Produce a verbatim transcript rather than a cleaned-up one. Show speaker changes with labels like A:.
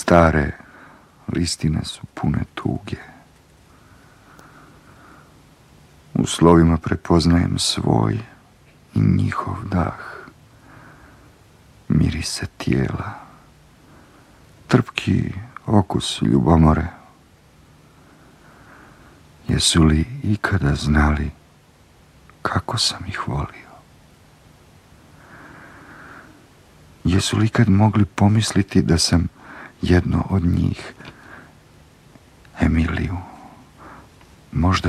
A: Stare listine su pune tuge. U slovima prepoznajem svoj i njihov dah, mirise tijela, trpki okus ljubomore. Jesu li ikada znali kako sam ih volio? Jesu li ikad mogli pomisliti da sam jedno od njih, Emiliju? Možda